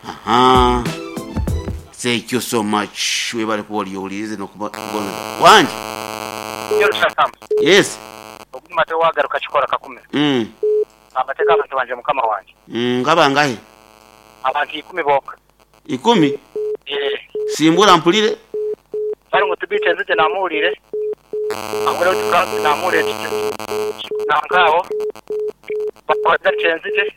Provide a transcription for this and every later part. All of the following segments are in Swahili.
Aha. Thank you so much. We bali kuwali ulize no kubona. Wanje. Yes. Okuma to wagaruka chikora kakume. Amateka abantu banje mukama wanje. Ngaba ngahe? Abantu 10 boka. 10? Simbura mpulire. Bari ngutubite nzite namurire. Akora utuka namurire nangaho. Bakora cenzite.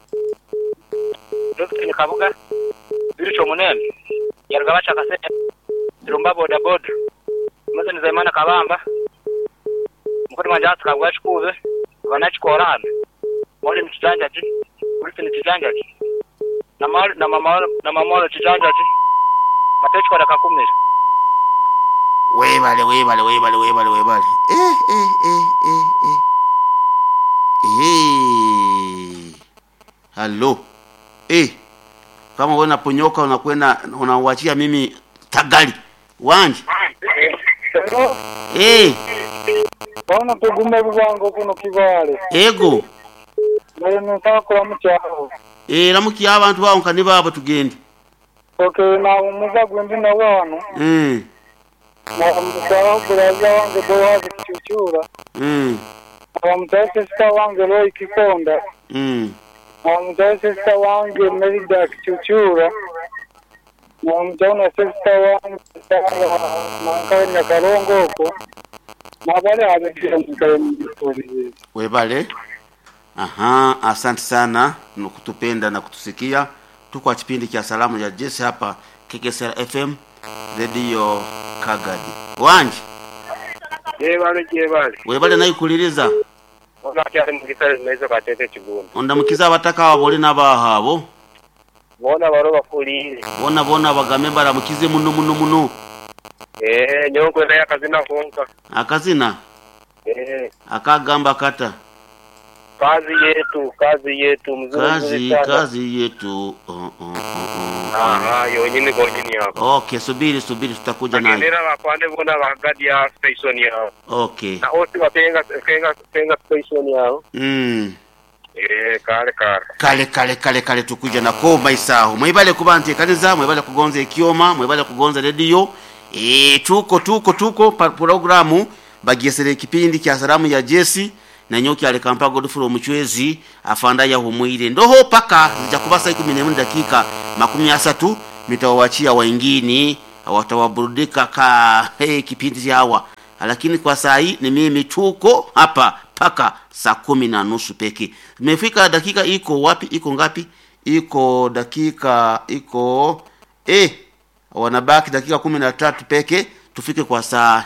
Dr. Kabuga. Biricho munene. Yaruga bachaka se. Rumba boda boda. Maze nizayimana kabamba. Mukuri manje atsakagwa chikuze. Banachikorana. Mole mchijanjaji. Uri ni chijanjaji. Na mama chijanjaji. Matechikora kakumira. Webale. Hello. Kama wewe unaponyoka unakwenda unawachia mimi tagali. Wanje. Bona tugume bubango kuno kibale. Ego. Nayo ntako amucyaro. Ramuki abantu bawo kani baba tugende. Okay, na umuza gwendi na wano. Na mutara buraza wange bowazi kichuchura. Na mutara sita wange roi kikonda. Na mutara sita wange merida kichuchura. Na mutara sita wange mankanya karongo ko. Mabale abekira mukayemuri. Webale. Aha, asante sana kutupenda na kutusikia. Tuko kwa kipindi cha salamu ya Jesse hapa KKSR FM Radio Kagadi. Wanje. Jebale. Webale nayo kuliriza. Ona kyari mukisale mezo katete kigunda. Onda mukiza abataka abole nabahabo. Bona baro bakulire. Bona bagame baramukize muno. Nyonko na yakazina konka. Akazina? Akagamba kata. Kazi yetu mzuri. Kazi yetu. Yonyine gonyini hapo. Okay, subiri tutakuja nayo. Ngendera bapande bona bagadi ya station yao. Okay. Na oti wapenga station yao. Kale tukuja na koma isaho. Mwibale kubante kaniza, mwibale kugonza ikioma, mwibale kugonza radio. Tuko programu bagiesere kipindi kya salamu ya Jesse na nyoki alikampa Godfrey Omuchwezi afanda ya humwire ndoho paka zijakubasa 14 dakika 30 mitawachia wengine watawaburudika kipindi hawa, lakini kwa saa hii ni mimi tuko hapa paka saa 10:30 peke. Imefika dakika iko wapi? Iko ngapi? Iko dakika wanabaki dakika 13 peke tufike kwa saa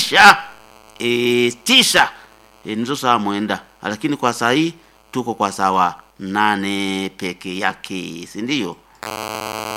9 nizo saa mwenda, lakini kwa saa hii tuko kwa saa 8 peke yake, si ndio?